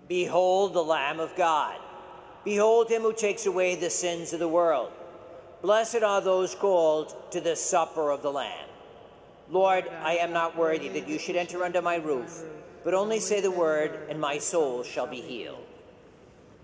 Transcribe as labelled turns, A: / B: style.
A: Behold the Lamb of God. Behold him who takes away the sins of the world. Blessed are those called to the supper of the Lamb. Lord, I am not worthy that you should enter under my roof, but only say the word, and my soul shall be healed.